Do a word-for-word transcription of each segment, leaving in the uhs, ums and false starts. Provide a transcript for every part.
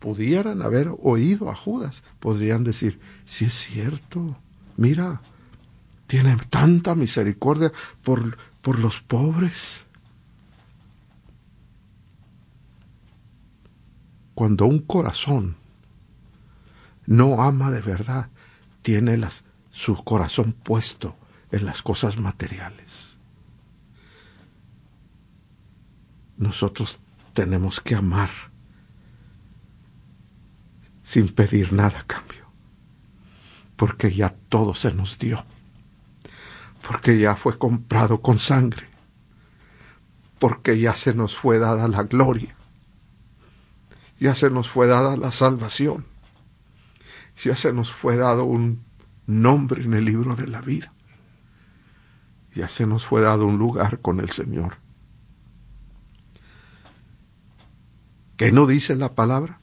pudieran haber oído a Judas, podrían decir, sí es cierto, mira, tiene tanta misericordia por, por los pobres. Cuando un corazón no ama de verdad, tiene las, su corazón puesto en las cosas materiales. Nosotros tenemos que amar sin pedir nada a cambio, porque ya todo se nos dio, porque ya fue comprado con sangre, porque ya se nos fue dada la gloria, ya se nos fue dada la salvación, ya se nos fue dado un nombre en el libro de la vida, ya se nos fue dado un lugar con el Señor. ¿Qué no dice la palabra?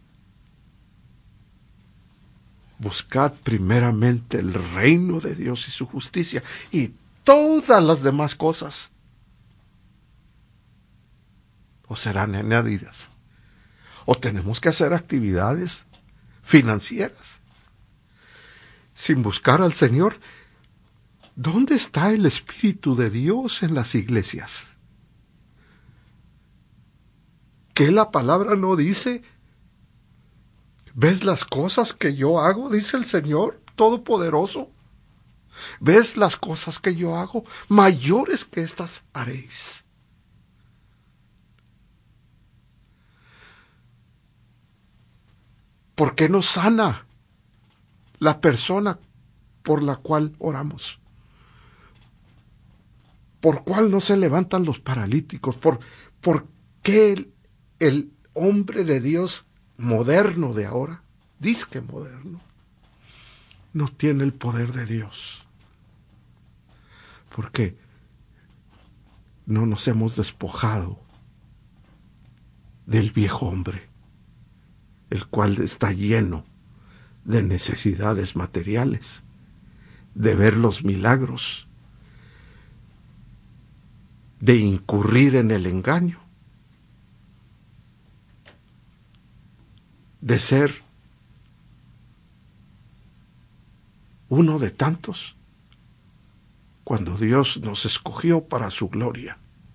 Buscad primeramente el reino de Dios y su justicia, y todas las demás cosas os serán añadidas. O tenemos que hacer actividades financieras sin buscar al Señor. ¿Dónde está el Espíritu de Dios en las iglesias? ¿Qué la palabra no dice? ¿Ves las cosas que yo hago? Dice el Señor Todopoderoso. ¿Ves las cosas que yo hago? Mayores que estas haréis. ¿Por qué no sana la persona por la cual oramos? ¿Por cuál no se levantan los paralíticos? ¿Por, por qué el, el hombre de Dios moderno de ahora, disque moderno, no tiene el poder de Dios? Porque no nos hemos despojado del viejo hombre, el cual está lleno de necesidades materiales, de ver los milagros, de incurrir en el engaño, de ser uno de tantos, cuando Dios nos escogió para su gloria.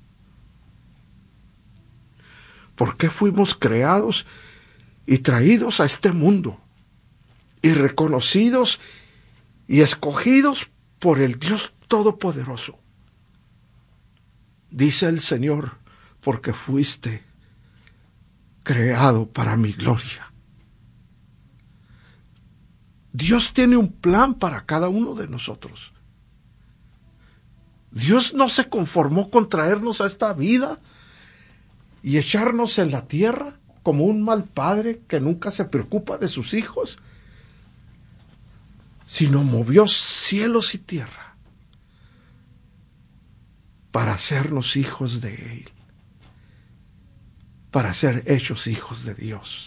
¿Por qué fuimos creados y traídos a este mundo y reconocidos y escogidos por el Dios Todopoderoso? Dice el Señor, porque fuiste creado para mi gloria. Dios tiene un plan para cada uno de nosotros. Dios no se conformó con traernos a esta vida y echarnos en la tierra como un mal padre que nunca se preocupa de sus hijos, sino movió cielos y tierra para hacernos hijos de Él, para ser hechos hijos de Dios.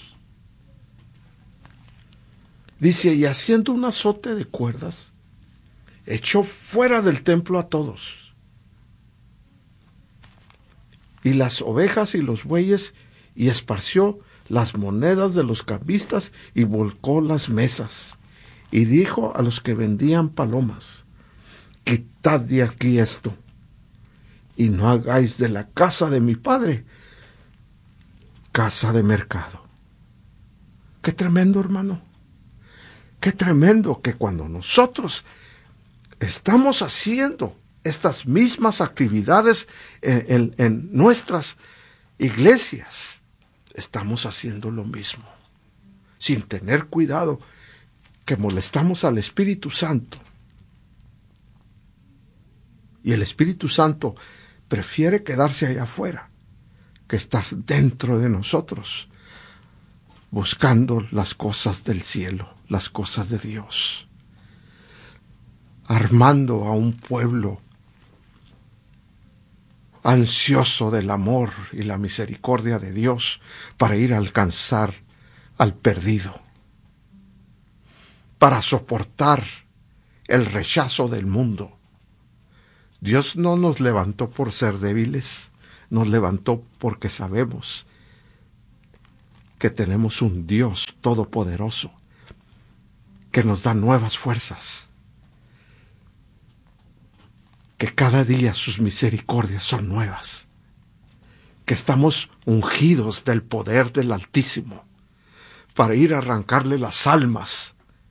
Dice, y haciendo un azote de cuerdas, echó fuera del templo a todos, y las ovejas y los bueyes, y esparció las monedas de los cambistas, y volcó las mesas, y dijo a los que vendían palomas, quitad de aquí esto, y no hagáis de la casa de mi padre casa de mercado. Qué tremendo, hermano. Qué tremendo que cuando nosotros estamos haciendo estas mismas actividades en, en, en nuestras iglesias, estamos haciendo lo mismo, sin tener cuidado, que molestamos al Espíritu Santo. Y el Espíritu Santo prefiere quedarse allá afuera que estar dentro de nosotros, buscando las cosas del cielo, las cosas de Dios, armando a un pueblo ansioso del amor y la misericordia de Dios para ir a alcanzar al perdido, para soportar el rechazo del mundo. Dios no nos levantó por ser débiles, nos levantó porque sabemos que tenemos un Dios todopoderoso que nos da nuevas fuerzas, que cada día sus misericordias son nuevas, que estamos ungidos del poder del Altísimo para ir a arrancarle las almas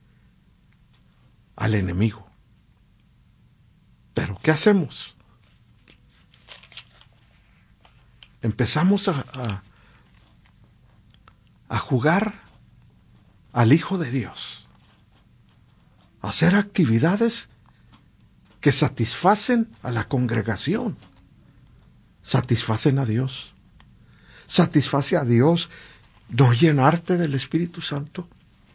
al enemigo. Pero ¿qué hacemos? Empezamos a, a, a jugar al Hijo de Dios, a hacer actividades que satisfacen a la congregación, satisfacen a Dios, satisface a Dios no llenarte del Espíritu Santo,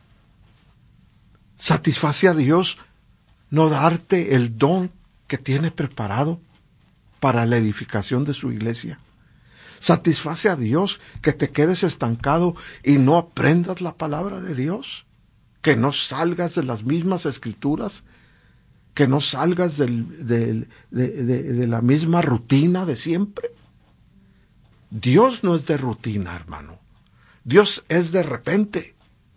satisface a Dios no darte el don que tiene preparado para la edificación de su iglesia. Satisface a Dios que te quedes estancado y no aprendas la palabra de Dios, que no salgas de las mismas escrituras, que no salgas del, del, de, de, de la misma rutina de siempre. Dios no es de rutina, hermano. Dios es de repente.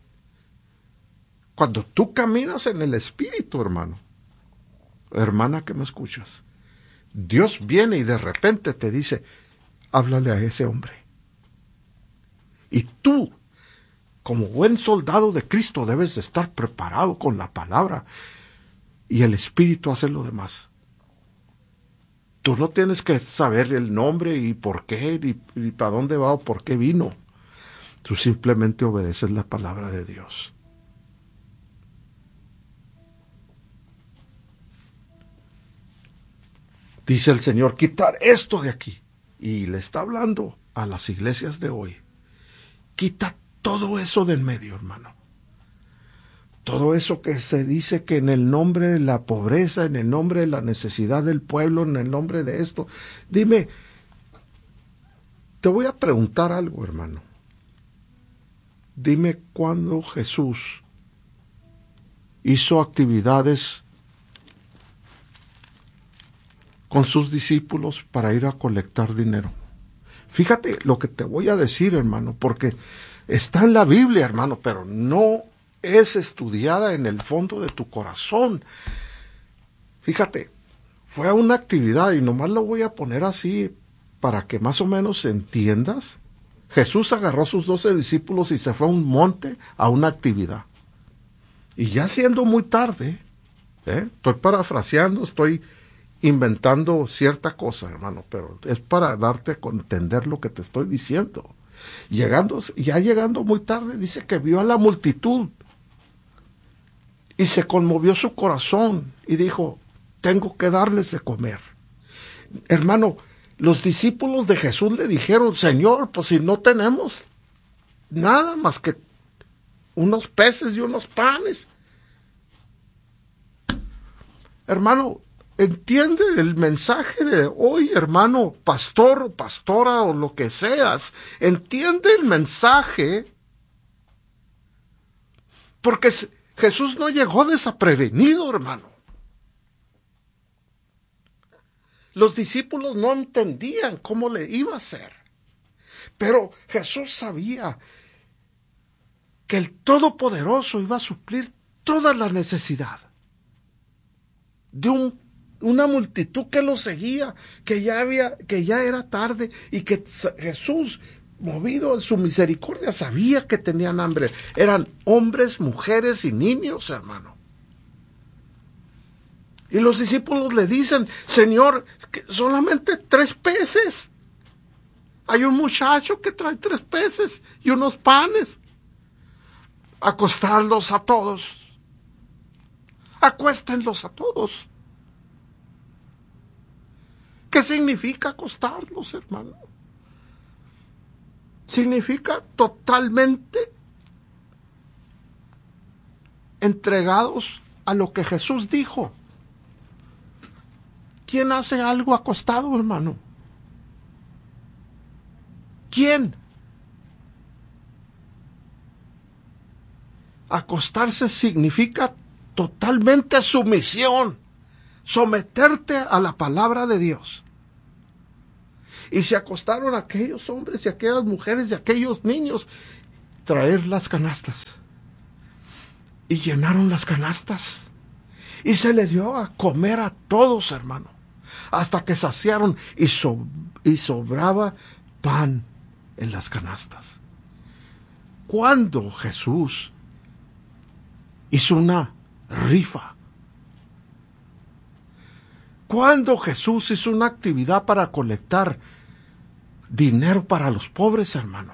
Cuando tú caminas en el Espíritu, hermano, hermana que me escuchas, Dios viene y de repente te dice, háblale a ese hombre. Y tú, como buen soldado de Cristo, debes de estar preparado con la palabra, y el Espíritu hace lo demás. Tú no tienes que saber el nombre y por qué, y, y para dónde va o por qué vino. Tú simplemente obedeces la palabra de Dios. Dice el Señor, quitar esto de aquí. Y le está hablando a las iglesias de hoy. Quita todo eso de en medio, hermano. Todo eso que se dice que en el nombre de la pobreza, en el nombre de la necesidad del pueblo, en el nombre de esto. Dime, te voy a preguntar algo, hermano. Dime cuándo Jesús hizo actividades con sus discípulos para ir a colectar dinero. Fíjate lo que te voy a decir, hermano, porque está en la Biblia, hermano, pero no es estudiada en el fondo de tu corazón. Fíjate, fue una actividad, y nomás lo voy a poner así para que más o menos entiendas. Jesús agarró a sus doce discípulos y se fue a un monte a una actividad. Y ya siendo muy tarde, ¿eh? estoy parafraseando, estoy inventando cierta cosa, hermano, pero es para darte a entender lo que te estoy diciendo. Llegando, ya llegando muy tarde, dice que vio a la multitud y se conmovió su corazón y dijo, tengo que darles de comer. Hermano, los discípulos de Jesús le dijeron, Señor, pues si no tenemos nada más que unos peces y unos panes. Hermano, entiende el mensaje de hoy, hermano, pastor o pastora o lo que seas. Entiende el mensaje, porque Jesús no llegó desaprevenido, hermano. Los discípulos no entendían cómo le iba a hacer, pero Jesús sabía que el Todopoderoso iba a suplir toda la necesidad de un, una multitud que lo seguía, que ya había, que ya era tarde y que Jesús, movido en su misericordia, sabía que tenían hambre. Eran hombres, mujeres y niños, hermano. Y los discípulos le dicen, Señor, que solamente tres peces. Hay un muchacho que trae tres peces y unos panes. Acostarlos a todos. Acuéstenlos a todos. ¿Qué significa acostarlos, hermano? Significa totalmente entregados a lo que Jesús dijo. ¿Quién hace algo acostado, hermano? ¿Quién? Acostarse significa totalmente sumisión, someterte a la palabra de Dios. Y se acostaron aquellos hombres y aquellas mujeres y aquellos niños, traer las canastas. Y llenaron las canastas. Y se le dio a comer a todos, hermano, hasta que saciaron y, so, y sobraba pan en las canastas. Cuando Jesús hizo una rifa, cuando Jesús hizo una actividad para colectar dinero para los pobres, hermano,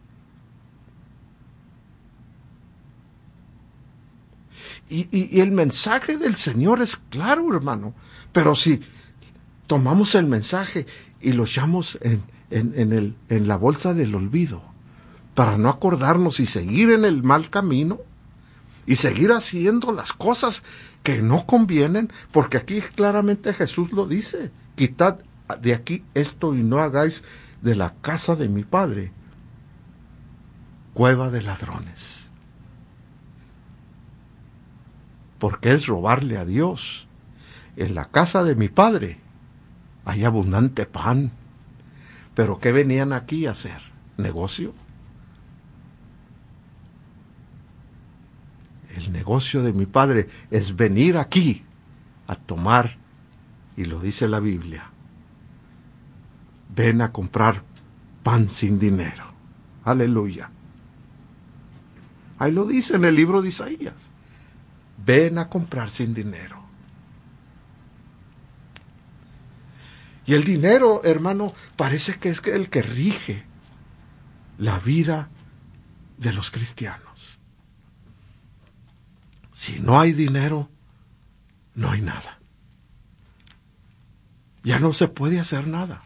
y, y, y el mensaje del Señor es claro, hermano, pero si tomamos el mensaje y lo echamos en, en, en, el, en la bolsa del olvido, para no acordarnos y seguir en el mal camino, y seguir haciendo las cosas que no convienen, porque aquí claramente Jesús lo dice: quitad de aquí esto y no hagáis de la casa de mi Padre cueva de ladrones. Porque es robarle a Dios. En la casa de mi Padre hay abundante pan. ¿Pero qué venían aquí a hacer? ¿Negocio? El negocio de mi Padre es venir aquí a tomar, y lo dice la Biblia, ven a comprar pan sin dinero. Aleluya. Ahí lo dice en el libro de Isaías. Ven a comprar sin dinero. Y el dinero, hermano, parece que es el que rige la vida de los cristianos. Si no hay dinero, no hay nada. Ya no se puede hacer nada.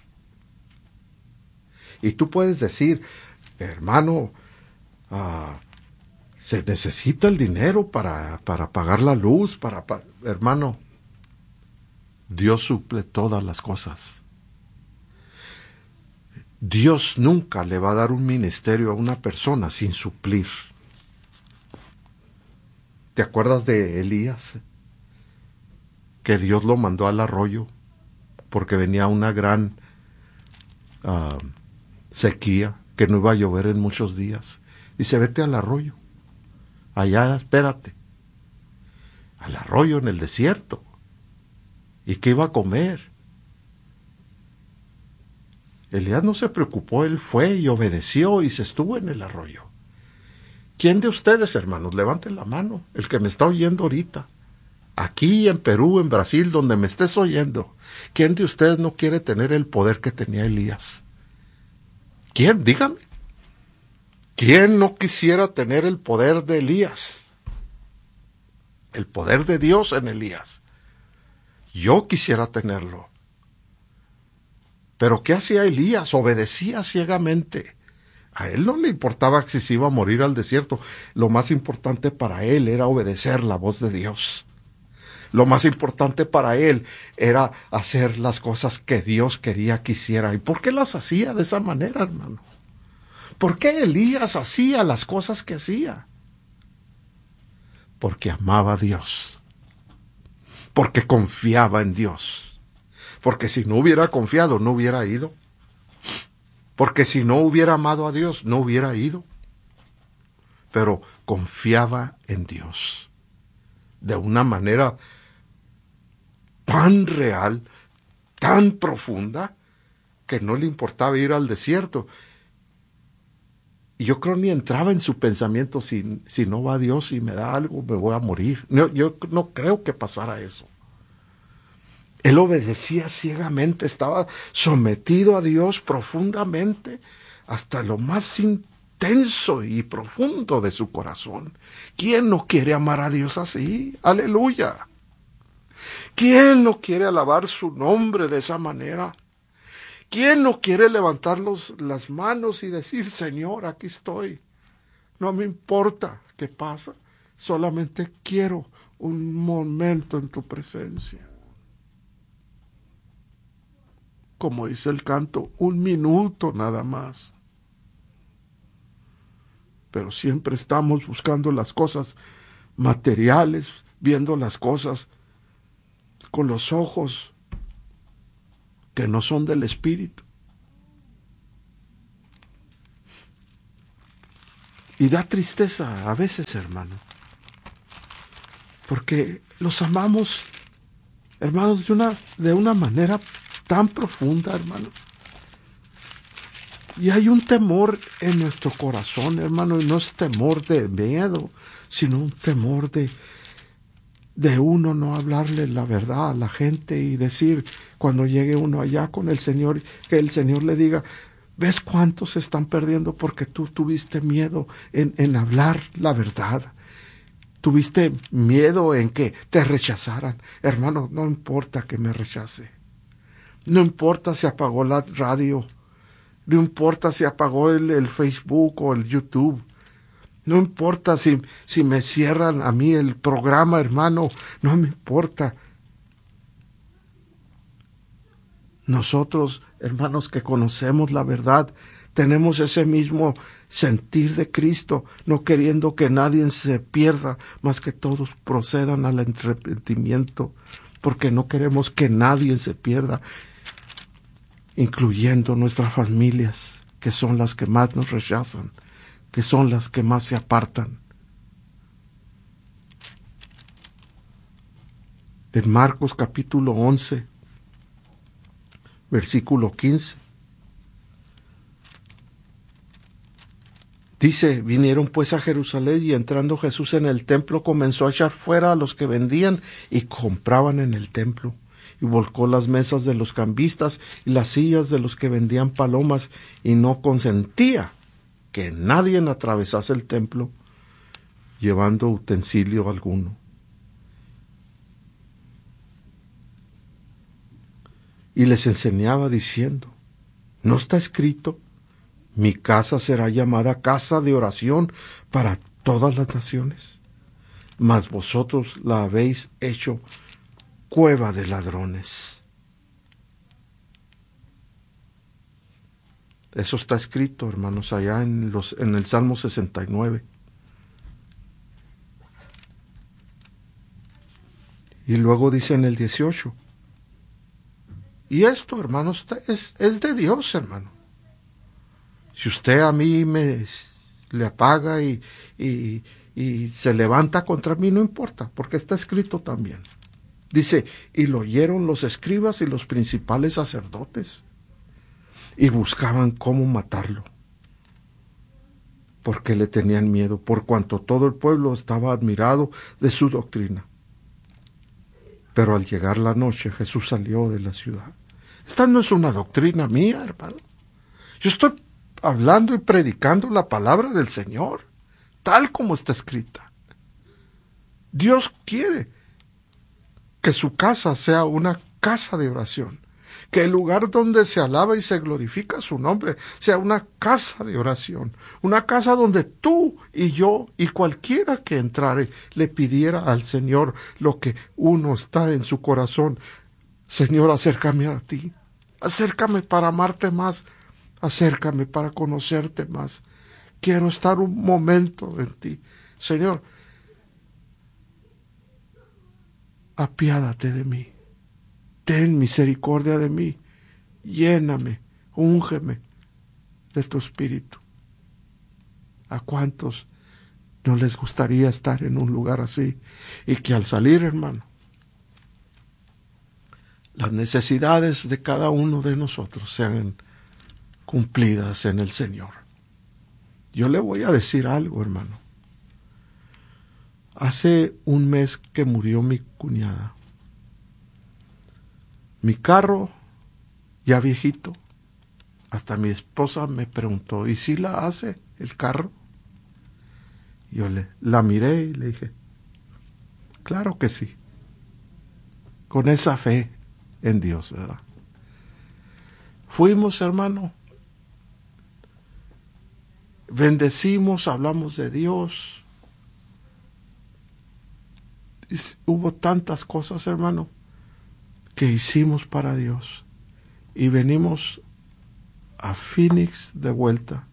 Y tú puedes decir, hermano, uh, se necesita el dinero para, para pagar la luz, para, para... Hermano, Dios suple todas las cosas. Dios nunca le va a dar un ministerio a una persona sin suplir. ¿Te acuerdas de Elías? Que Dios lo mandó al arroyo porque venía una gran uh, sequía, que no iba a llover en muchos días. Dice, vete al arroyo. Allá espérate. Al arroyo en el desierto. ¿Y qué iba a comer? Elías no se preocupó, él fue y obedeció y se estuvo en el arroyo. ¿Quién de ustedes, hermanos, levanten la mano, el que me está oyendo ahorita, aquí en Perú, en Brasil, donde me estés oyendo, quién de ustedes no quiere tener el poder que tenía Elías? ¿Quién? Dígame. ¿Quién no quisiera tener el poder de Elías? El poder de Dios en Elías. Yo quisiera tenerlo. Pero ¿qué hacía Elías? Obedecía ciegamente. A él no le importaba si se iba a morir al desierto. Lo más importante para él era obedecer la voz de Dios. Lo más importante para él era hacer las cosas que Dios quería que hiciera. ¿Y por qué las hacía de esa manera, hermano? ¿Por qué Elías hacía las cosas que hacía? Porque amaba a Dios. Porque confiaba en Dios. Porque si no hubiera confiado, no hubiera ido. Porque si no hubiera amado a Dios, no hubiera ido. Pero confiaba en Dios. De una manera tan real, tan profunda, que no le importaba ir al desierto. Y yo creo ni entraba en su pensamiento, si, si no va Dios y me da algo, me voy a morir. No, yo no creo que pasara eso. Él obedecía ciegamente, estaba sometido a Dios profundamente, hasta lo más intenso y profundo de su corazón. ¿Quién no quiere amar a Dios así? ¡Aleluya! ¿Quién no quiere alabar su nombre de esa manera? ¿Quién no quiere levantar los, las manos y decir, Señor, aquí estoy? No me importa qué pasa, solamente quiero un momento en tu presencia. Como dice el canto, un minuto nada más. Pero siempre estamos buscando las cosas materiales, viendo las cosas con los ojos que no son del Espíritu. Y da tristeza a veces, hermano, porque los amamos, hermanos, de una, de una manera tan profunda, hermano. Y hay un temor en nuestro corazón, hermano, y no es temor de miedo, sino un temor de, de uno no hablarle la verdad a la gente y decir, cuando llegue uno allá con el Señor, que el Señor le diga, ¿ves cuántos se están perdiendo porque tú tuviste miedo en, en hablar la verdad? Tuviste miedo en que te rechazaran. Hermano, no importa que me rechace. No importa si apagó la radio. No importa si apagó el, el Facebook o el YouTube. No importa si, si me cierran a mí el programa, hermano. No me importa. Nosotros, hermanos, que conocemos la verdad, tenemos ese mismo sentir de Cristo, no queriendo que nadie se pierda, más que todos procedan al arrepentimiento, porque no queremos que nadie se pierda, incluyendo nuestras familias, que son las que más nos rechazan, que son las que más se apartan. En Marcos capítulo once, versículo quince, dice, vinieron pues a Jerusalén y entrando Jesús en el templo comenzó a echar fuera a los que vendían y compraban en el templo. Y volcó las mesas de los cambistas y las sillas de los que vendían palomas y no consentía que nadie atravesase el templo llevando utensilio alguno. Y les enseñaba diciendo, ¿no está escrito? Mi casa será llamada casa de oración para todas las naciones, mas vosotros la habéis hecho cueva de ladrones. Eso está escrito, hermanos, allá en, los, en el Salmo sesenta y nueve. Y luego dice en el dieciocho, y esto, hermanos, es, es de Dios, hermano. Si usted a mí me le apaga y, y, y se levanta contra mí, no importa, porque está escrito también. Dice, y lo oyeron los escribas y los principales sacerdotes, y buscaban cómo matarlo, porque le tenían miedo, por cuanto todo el pueblo estaba admirado de su doctrina. Pero al llegar la noche, Jesús salió de la ciudad. Esta no es una doctrina mía, hermano. Yo estoy hablando y predicando la palabra del Señor, tal como está escrita. Dios quiere que su casa sea una casa de oración, que el lugar donde se alaba y se glorifica su nombre sea una casa de oración, una casa donde tú y yo y cualquiera que entrare le pidiera al Señor lo que uno está en su corazón. Señor, acércame a ti, acércame para amarte más, acércame para conocerte más. Quiero estar un momento en ti. Señor, apiádate de mí, ten misericordia de mí, lléname, úngeme de tu espíritu. ¿A cuántos no les gustaría estar en un lugar así? Y que al salir, hermano, las necesidades de cada uno de nosotros sean cumplidas en el Señor. Yo le voy a decir algo, hermano. Hace un mes que murió mi cuñada. Mi carro, ya viejito, hasta mi esposa me preguntó, ¿y si la hace el carro? Yo le, la miré y le dije, claro que sí. Con esa fe en Dios, ¿verdad? Fuimos, hermano, bendecimos, hablamos de Dios. Y hubo tantas cosas, hermano, que hicimos para Dios. Y venimos a Phoenix de vuelta.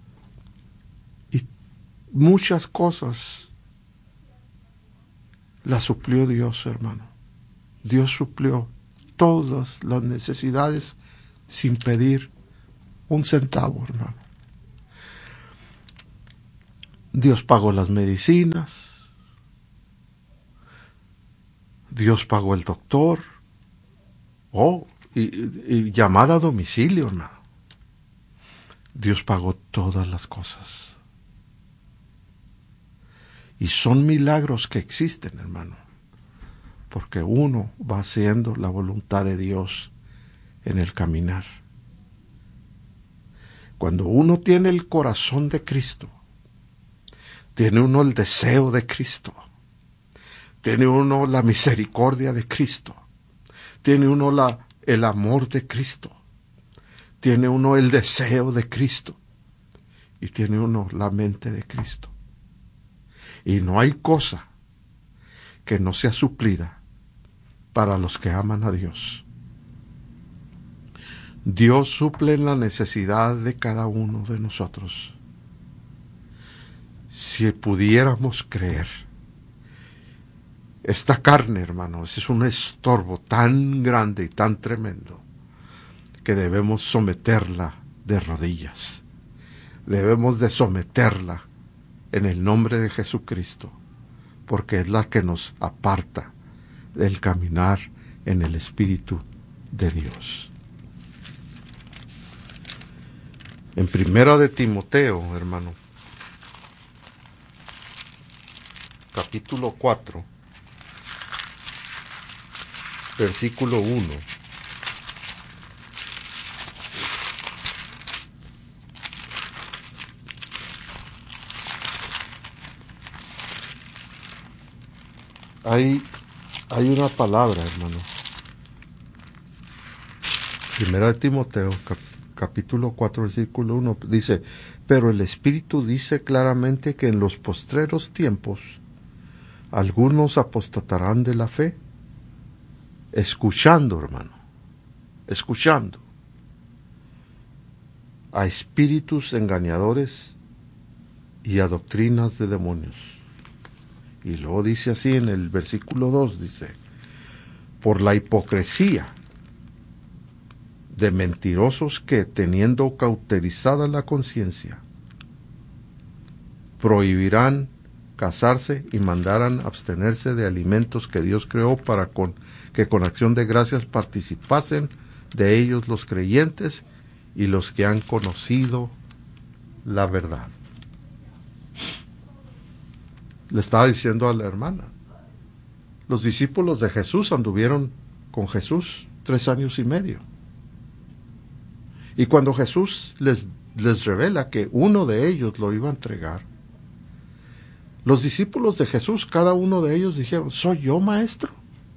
Y muchas cosas las suplió Dios, hermano. Dios suplió todas las necesidades sin pedir un centavo, hermano. Dios pagó las medicinas, Dios pagó el doctor, oh, y, y llamada a domicilio, hermano. Dios pagó todas las cosas. Y son milagros que existen, hermano, porque uno va haciendo la voluntad de Dios en el caminar. Cuando uno tiene el corazón de Cristo, tiene uno el deseo de Cristo, tiene uno la misericordia de Cristo, tiene uno la, el amor de Cristo, tiene uno el deseo de Cristo y tiene uno la mente de Cristo. Y no hay cosa que no sea suplida para los que aman a Dios. Dios suple la necesidad de cada uno de nosotros. Si pudiéramos creer, esta carne, hermanos, es un estorbo tan grande y tan tremendo que debemos someterla de rodillas. Debemos de someterla en el nombre de Jesucristo, porque es la que nos aparta del caminar en el Espíritu de Dios. En Primera de Timoteo, hermano, capítulo cuatro, versículo uno. Hay, hay una palabra, hermano. Primera de Timoteo, cap, capítulo cuatro, versículo uno, dice, pero el Espíritu dice claramente que en los postreros tiempos algunos apostatarán de la fe, escuchando, hermano, escuchando a espíritus engañadores y a doctrinas de demonios. Y luego dice así en el versículo dos, dice, por la hipocresía de mentirosos que, teniendo cauterizada la conciencia, prohibirán casarse y mandarán abstenerse de alimentos que Dios creó para con, que con acción de gracias participasen de ellos los creyentes y los que han conocido la verdad. Le estaba diciendo a la hermana, los discípulos de Jesús anduvieron con Jesús tres años y medio. Y cuando Jesús les, les revela que uno de ellos lo iba a entregar, los discípulos de Jesús, cada uno de ellos dijeron, ¿soy yo, maestro?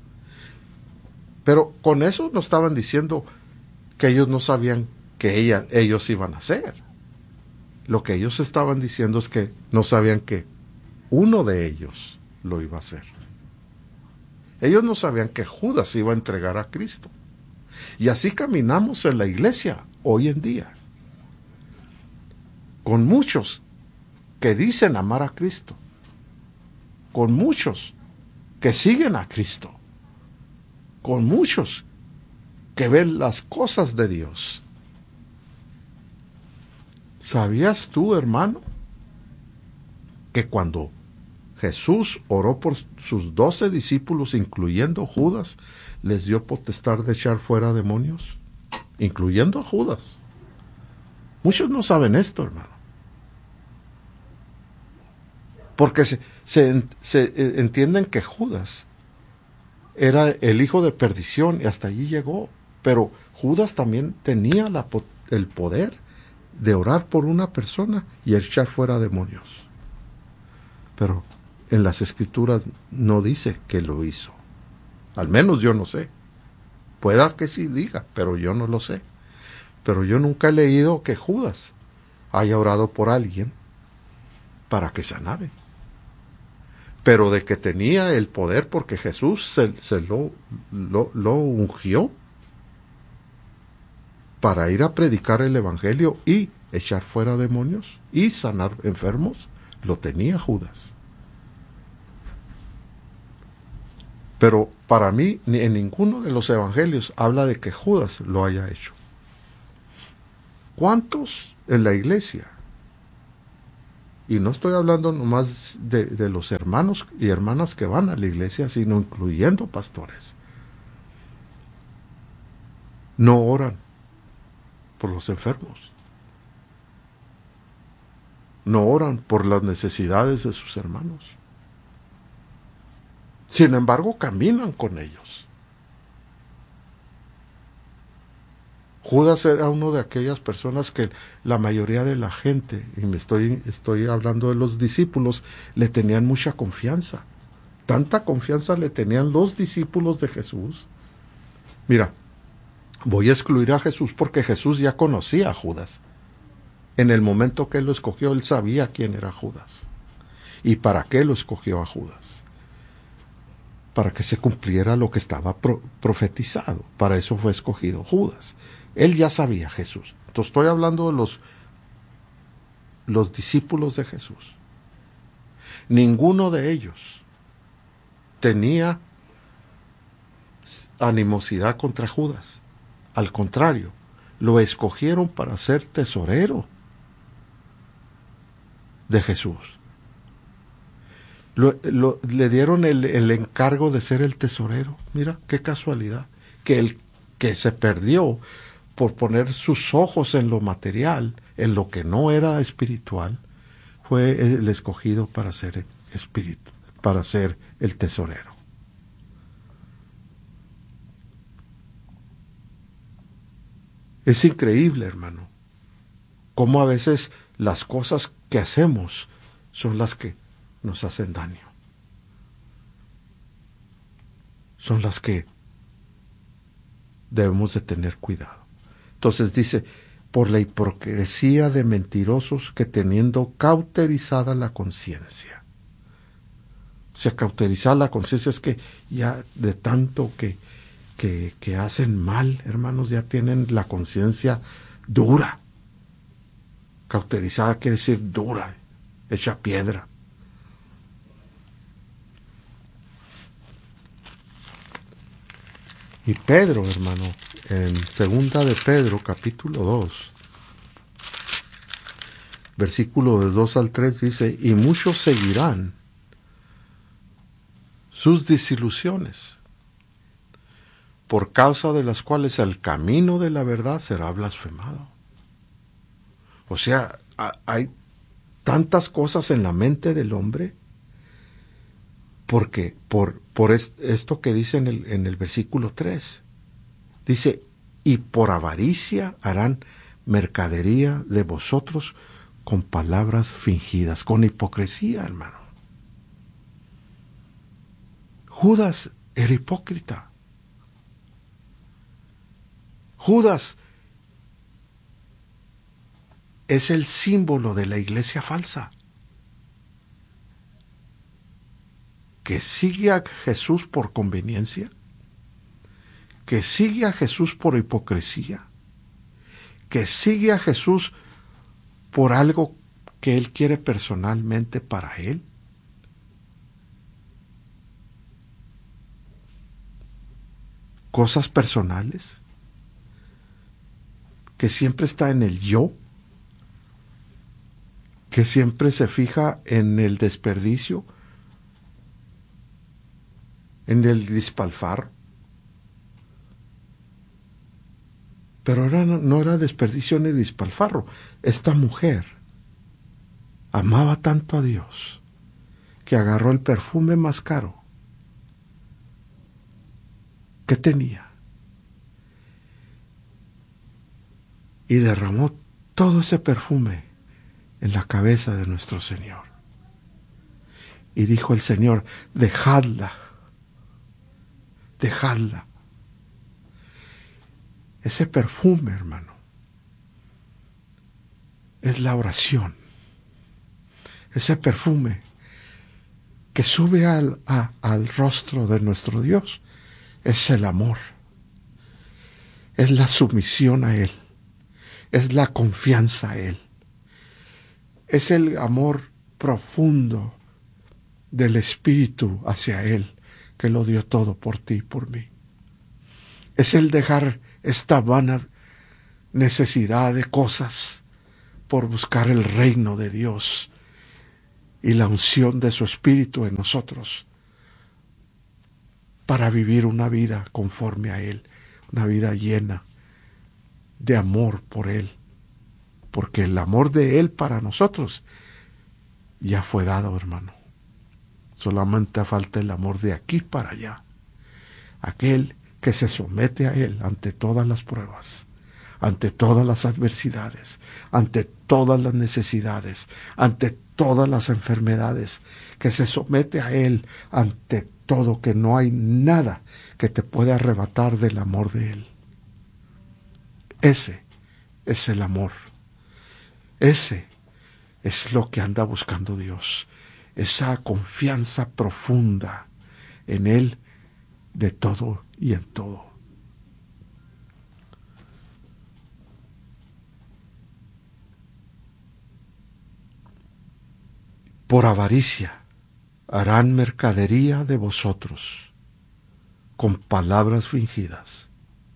Pero con eso no estaban diciendo que ellos no sabían que ella, ellos iban a hacer. Lo que ellos estaban diciendo es que no sabían que uno de ellos lo iba a hacer. Ellos no sabían que Judas iba a entregar a Cristo. Y así caminamos en la iglesia hoy en día, con muchos que dicen amar a Cristo, con muchos que siguen a Cristo, con muchos que ven las cosas de Dios. ¿Sabías tú, hermano, que cuando Jesús oró por sus doce discípulos, incluyendo Judas, les dio potestad de echar fuera demonios? Incluyendo a Judas. Muchos no saben esto, hermano. Porque se, se, se entienden que Judas era el hijo de perdición y hasta allí llegó. Pero Judas también tenía la, el poder de orar por una persona y echar fuera demonios. Pero en las Escrituras no dice que lo hizo. Al menos yo no sé. Pueda que sí diga, pero yo no lo sé. Pero yo nunca he leído que Judas haya orado por alguien para que sanara. Pero de que tenía el poder porque Jesús se, se lo, lo, lo ungió para ir a predicar el Evangelio y echar fuera demonios y sanar enfermos, lo tenía Judas. Pero para mí, ni en ninguno de los evangelios habla de que Judas lo haya hecho. ¿Cuántos en la iglesia Y no estoy hablando nomás de, de los hermanos y hermanas que van a la iglesia, sino incluyendo pastores. No oran por los enfermos. No oran por las necesidades de sus hermanos. Sin embargo, caminan con ellos. Judas era uno de aquellas personas que la mayoría de la gente, y me estoy, estoy hablando de los discípulos, le tenían mucha confianza. Tanta confianza le tenían los discípulos de Jesús. Mira, voy a excluir a Jesús porque Jesús ya conocía a Judas. En el momento que él lo escogió, él sabía quién era Judas. ¿Y para qué lo escogió a Judas? Para que se cumpliera lo que estaba pro- profetizado. Para eso fue escogido Judas. Él ya sabía Jesús. Entonces estoy hablando de los, los discípulos de Jesús. Ninguno de ellos tenía animosidad contra Judas. Al contrario, lo escogieron para ser tesorero de Jesús. Lo, lo, le dieron el, el encargo de ser el tesorero. Mira, qué casualidad. Que el que se perdió por poner sus ojos en lo material, en lo que no era espiritual, fue el escogido para ser espíritu, para ser el tesorero. Es increíble, hermano, cómo a veces las cosas que hacemos son las que nos hacen daño. Son las que debemos de tener cuidado. Entonces dice, por la hipocresía de mentirosos que teniendo cauterizada la conciencia. O sea, cauterizar la conciencia es que ya de tanto que, que, que hacen mal, hermanos, ya tienen la conciencia dura. Cauterizada quiere decir dura, hecha piedra. Y Pedro, hermano, en segunda de Pedro, capítulo dos, versículo de dos al tres, dice, y muchos seguirán sus desilusiones, por causa de las cuales el camino de la verdad será blasfemado. O sea, hay tantas cosas en la mente del hombre, porque por, por esto que dice en el, en el versículo tres, dice, y por avaricia harán mercadería de vosotros con palabras fingidas, con hipocresía, hermano. Judas era hipócrita. Judas es el símbolo de la iglesia falsa, que sigue a Jesús por conveniencia, que sigue a Jesús por hipocresía, que sigue a Jesús por algo que él quiere personalmente para él. Cosas personales, que siempre está en el yo, que siempre se fija en el desperdicio, en el despilfarro. Pero era, no era desperdicio ni despilfarro. Esta mujer amaba tanto a Dios que agarró el perfume más caro que tenía y derramó todo ese perfume en la cabeza de nuestro Señor. Y dijo el Señor, dejadla, dejadla. Ese perfume, hermano, es la oración. Ese perfume que sube al, a, al rostro de nuestro Dios es el amor. Es la sumisión a Él. Es la confianza a Él. Es el amor profundo del Espíritu hacia Él, que lo dio todo por ti y por mí. Es el dejar esta vana necesidad de cosas por buscar el reino de Dios y la unción de su Espíritu en nosotros para vivir una vida conforme a Él, una vida llena de amor por Él, porque el amor de Él para nosotros ya fue dado, hermano. Solamente falta el amor de aquí para allá, aquel que se somete a Él ante todas las pruebas, ante todas las adversidades, ante todas las necesidades, ante todas las enfermedades, que se somete a Él ante todo, que no hay nada que te pueda arrebatar del amor de Él. Ese es el amor. Ese es lo que anda buscando Dios. Esa confianza profunda en Él de todo y en todo. Por avaricia harán mercadería de vosotros con palabras fingidas.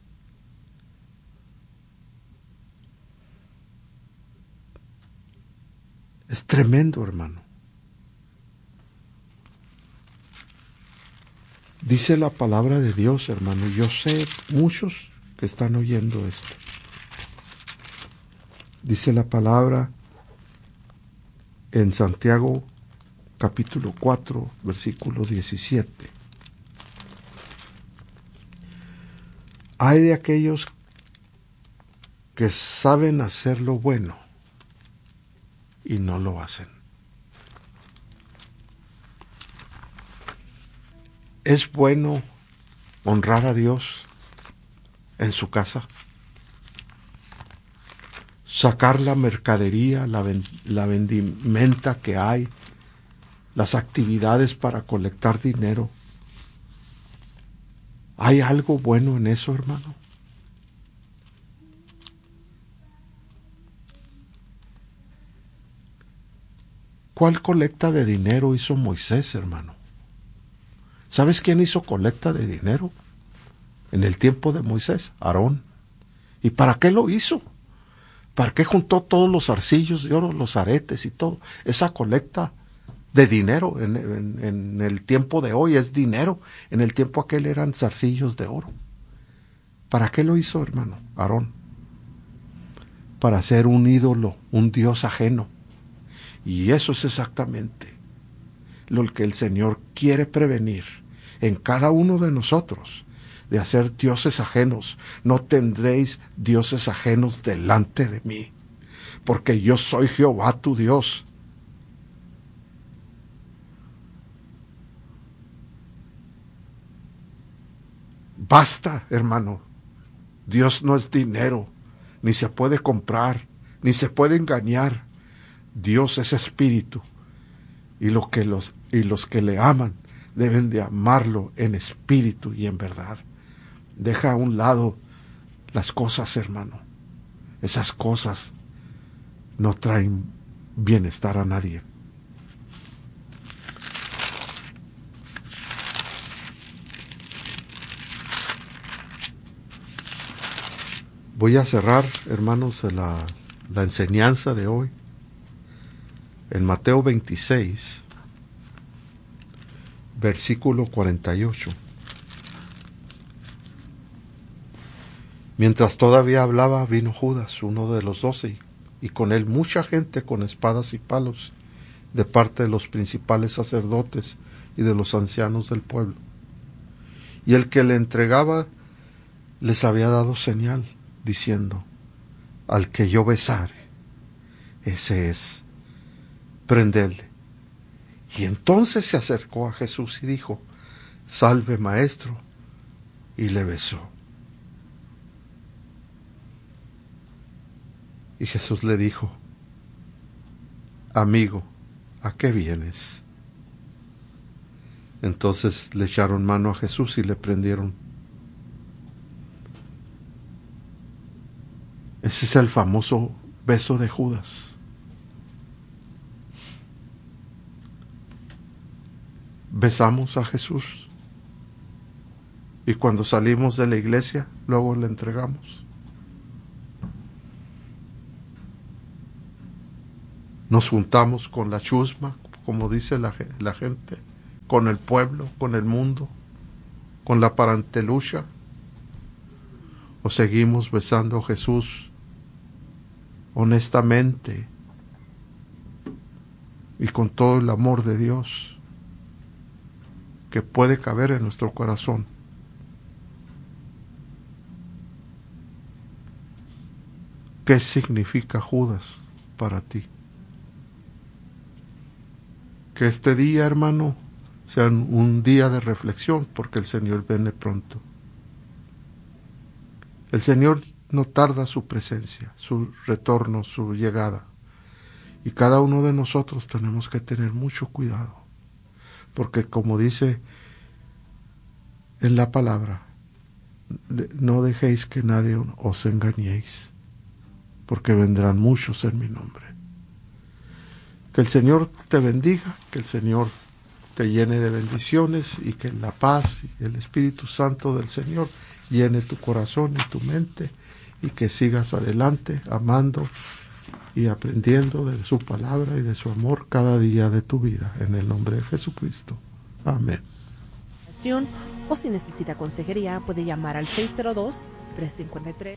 Es tremendo, hermano. Dice la palabra de Dios, hermano. Yo sé muchos que están oyendo esto. Dice la palabra en Santiago capítulo cuatro, versículo diecisiete. Hay de aquellos que saben hacer lo bueno y no lo hacen. ¿Es bueno honrar a Dios en su casa? Sacar la mercadería, la, ven, la vendimenta que hay, las actividades para colectar dinero. ¿Hay algo bueno en eso, hermano? ¿Cuál colecta de dinero hizo Moisés, hermano? ¿Sabes quién hizo colecta de dinero en el tiempo de Moisés? Aarón. ¿Y para qué lo hizo? ¿Para qué juntó todos los arcillos de oro, los aretes y todo? Esa colecta de dinero en, en, en el tiempo de hoy es dinero. En el tiempo aquel eran zarcillos de oro. ¿Para qué lo hizo, hermano? Aarón. Para hacer un ídolo, un dios ajeno. Y eso es exactamente lo que el Señor quiere prevenir en cada uno de nosotros, de hacer dioses ajenos. No tendréis dioses ajenos delante de mí, porque yo soy Jehová tu Dios. Basta, hermano. Dios no es dinero, ni se puede comprar, ni se puede engañar. Dios es espíritu, y, lo que los, y los que le aman deben de amarlo en espíritu y en verdad. Deja a un lado las cosas, hermano. Esas cosas no traen bienestar a nadie. Voy a cerrar, hermanos, la, la enseñanza de hoy en Mateo veintiséis, versículo cuarenta y ocho. Mientras todavía hablaba, vino Judas, uno de los doce, y con él mucha gente con espadas y palos, de parte de los principales sacerdotes y de los ancianos del pueblo. Y el que le entregaba les había dado señal, diciendo: al que yo besare, ese es, prendedle. Y entonces se acercó a Jesús y dijo: salve, maestro, y le besó. Y Jesús le dijo: amigo, ¿a qué vienes? Entonces le echaron mano a Jesús y le prendieron. Ese es el famoso beso de Judas. Besamos a Jesús y cuando salimos de la iglesia, luego le entregamos. Nos juntamos con la chusma, como dice la, la gente, con el pueblo, con el mundo, con la parantelucha, o seguimos besando a Jesús honestamente y con todo el amor de Dios que puede caber en nuestro corazón. ¿Qué significa Judas para ti? Que este día, hermano, sea un día de reflexión, porque el Señor viene pronto. El Señor no tarda su presencia, su retorno, su llegada. Y cada uno de nosotros tenemos que tener mucho cuidado, porque como dice en la palabra, no dejéis que nadie os engañéis, porque vendrán muchos en mi nombre. Que el Señor te bendiga, que el Señor te llene de bendiciones y que la paz y el Espíritu Santo del Señor llene tu corazón y tu mente y que sigas adelante amando y aprendiendo de su palabra y de su amor cada día de tu vida, en el nombre de Jesucristo. Amén. O si necesita consejería, puede llamar al seis cero dos, tres cinco tres.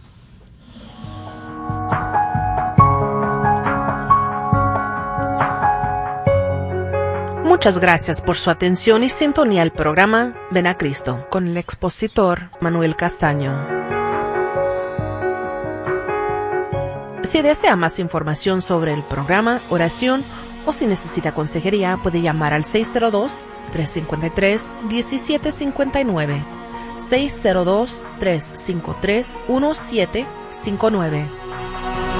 Muchas gracias por su atención y sintonía al programa Ven a Cristo con el expositor Manuel Castaño. Si desea más información sobre el programa, oración o si necesita consejería, puede llamar al seis cero dos, tres cinco tres, uno siete cinco nueve, seis cero dos, tres cinco tres, uno siete cinco nueve.